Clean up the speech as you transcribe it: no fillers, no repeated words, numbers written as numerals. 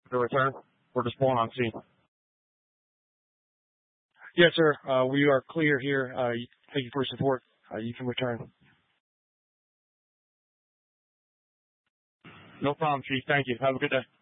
to return? We're just pulling on scene. Yes, sir. We are clear here. Thank you for your support. You can return. No problem, Chief. Thank you. Have a good day.